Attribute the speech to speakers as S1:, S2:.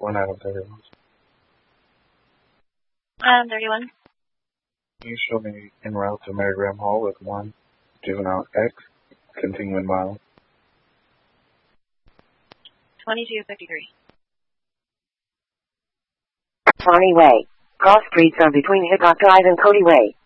S1: 1 out of 31.
S2: Item 31.
S1: Can you show me en route to Mary Graham Hall with 1 Juvenile X, continuing mile?
S2: 2253.
S3: Swanee Way. Cross streets are between Hickok Drive and Cody Way.